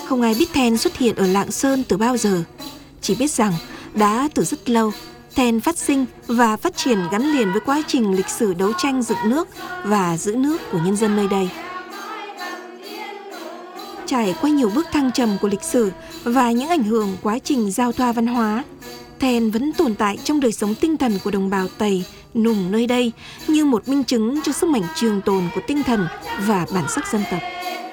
không ai biết then xuất hiện ở Lạng Sơn từ bao giờ, chỉ biết rằng đã từ rất lâu, then phát sinh và phát triển gắn liền với quá trình lịch sử đấu tranh dựng nước và giữ nước của nhân dân nơi đây. Trải qua nhiều bước thăng trầm của lịch sử và những ảnh hưởng quá trình giao thoa văn hóa, then vẫn tồn tại trong đời sống tinh thần của đồng bào Tày, Nùng nơi đây như một minh chứng cho sức mạnh trường tồn của tinh thần và bản sắc dân tộc.